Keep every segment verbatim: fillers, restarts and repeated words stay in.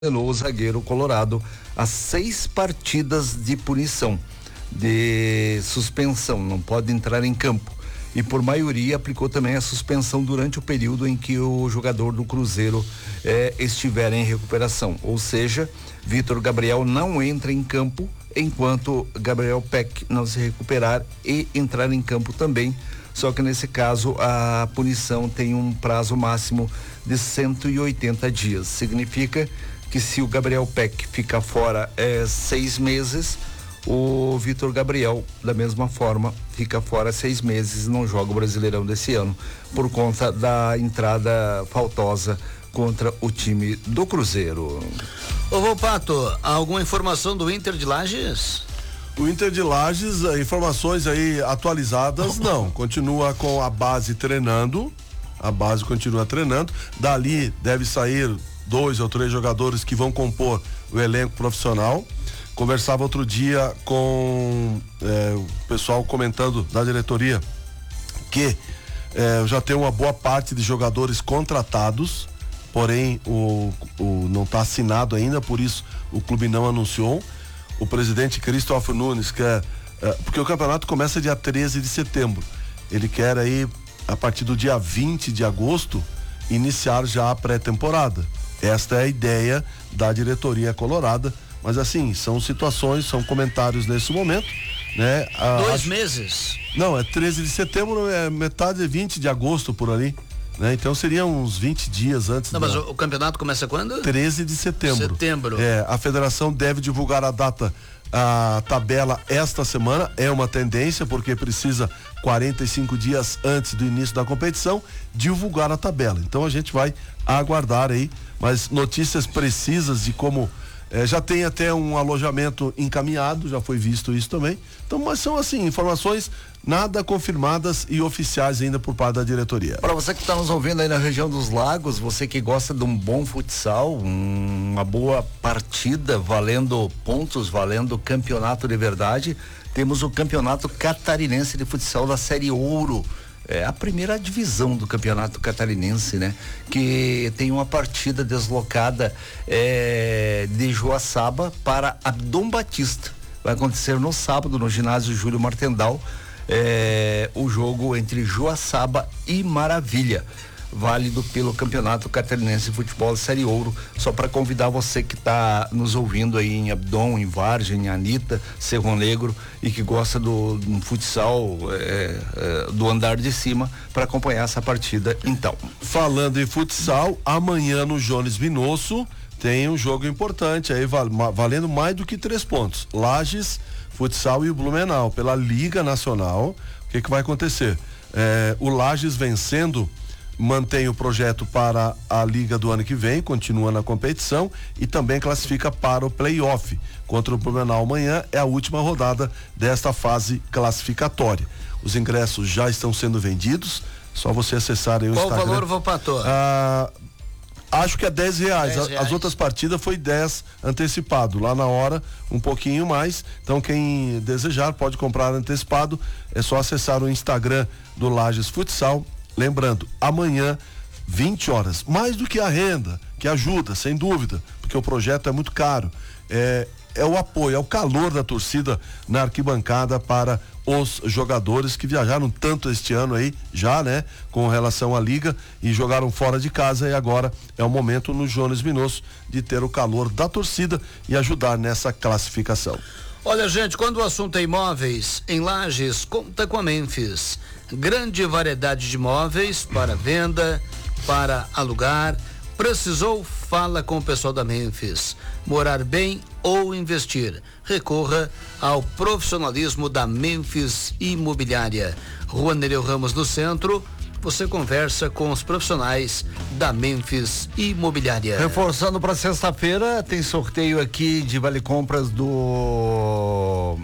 o zagueiro colorado a seis partidas de punição, de suspensão, não pode entrar em campo. E por maioria aplicou também a suspensão durante o período em que o jogador do Cruzeiro eh, estiver em recuperação. Ou seja, Vitor Gabriel não entra em campo enquanto Gabriel Peck não se recuperar e entrar em campo também. Só que nesse caso a punição tem um prazo máximo de cento e oitenta dias. Significa que se o Gabriel Peck ficar fora é, seis meses, o Vitor Gabriel, da mesma forma, fica fora seis meses e não joga o Brasileirão desse ano, por conta da entrada faltosa contra o time do Cruzeiro. Ô Volpato, alguma informação do Inter de Lages? O Inter de Lages, informações aí atualizadas, não, continua com a base treinando, a base continua treinando, dali deve sair dois ou três jogadores que vão compor o elenco profissional. Conversava outro dia com é, o pessoal comentando da diretoria que é, já tem uma boa parte de jogadores contratados, porém o, o não está assinado ainda, por isso o clube não anunciou. O presidente Cristóvão Nunes quer, é, porque o campeonato começa dia treze de setembro, ele quer aí a partir do dia vinte de agosto iniciar já a pré-temporada. Esta é a ideia da diretoria colorada, mas assim, são situações, são comentários nesse momento, né? Ah, Dois acho... meses? Não, é treze de setembro, é metade de vinte de agosto por ali, né? Então seriam uns vinte dias antes. Não, da... mas o, o campeonato começa quando? treze de setembro. Setembro. É, a federação deve divulgar a data, a tabela esta semana, é uma tendência, porque precisa quarenta e cinco dias antes do início da competição divulgar a tabela. Então a gente vai aguardar aí, mas notícias precisas de como eh, já tem até um alojamento encaminhado, já foi visto isso também. Então, mas são assim, informações nada confirmadas e oficiais ainda por parte da diretoria. Para você que está nos ouvindo aí na região dos Lagos, você que gosta de um bom futsal, um, uma boa partida valendo pontos, valendo campeonato de verdade, temos o Campeonato Catarinense de Futsal da Série Ouro. É a primeira divisão do Campeonato Catarinense, né? Que tem uma partida deslocada é, de Joaçaba para Dom Batista. Vai acontecer no sábado no ginásio Júlio Martendal, é, o jogo entre Joaçaba e Maravilha, válido pelo Campeonato Catarinense de Futebol Série Ouro. Só para convidar você que está nos ouvindo aí em Abdon, em Vargem, em Anita, Cerro Negro e que gosta do, do futsal é, é, do andar de cima, para acompanhar essa partida. Então, falando em futsal, amanhã no Jones Minosso tem um jogo importante aí, valendo mais do que três pontos. Lages, Futsal e o Blumenau pela Liga Nacional. O que que vai acontecer? É, o Lages vencendo mantém o projeto para a Liga do ano que vem, continua na competição e também classifica para o play-off contra o Blumenau. Amanhã é a última rodada desta fase classificatória. Os ingressos já estão sendo vendidos, só você acessar aí o Qual Instagram. Qual o valor, Volpato? Ah, acho que é dez reais. dez reais. As outras partidas foi dez antecipado. Lá na hora, um pouquinho mais. Então, quem desejar pode comprar antecipado. É só acessar o Instagram do Lages Futsal. Lembrando, amanhã, vinte horas. Mais do que a renda, que ajuda, sem dúvida, porque o projeto é muito caro. É, é o apoio, é o calor da torcida na arquibancada para os jogadores que viajaram tanto este ano aí, já, né, com relação à liga, e jogaram fora de casa, e agora é o momento no Jones Minosso de ter o calor da torcida e ajudar nessa classificação. Olha, gente, quando o assunto é imóveis, em Lages, conta com a Memphis. Grande variedade de imóveis para venda, para alugar. Precisou? Fala com o pessoal da Memphis. Morar bem ou investir? Recorra ao profissionalismo da Memphis Imobiliária. Rua Nereu Ramos, no centro. Você conversa com os profissionais da Memphis Imobiliária. Reforçando para sexta-feira, tem sorteio aqui de vale compras do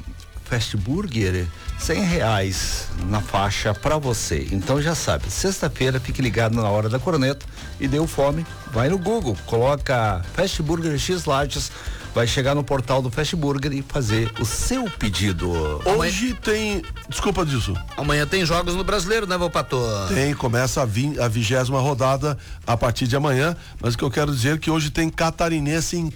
Fast Burger, cem reais na faixa pra você. Então já sabe, sexta-feira fique ligado na hora da corneta e deu fome, vai no Google, coloca Fast Burger X Lages, vai chegar no portal do Fast Burger e fazer o seu pedido. Hoje tem, desculpa disso. Amanhã tem jogos no Brasileiro, né, Volpato? Tem, começa a, vi, a vigésima rodada a partir de amanhã, mas o que eu quero dizer é que hoje tem Catarinense em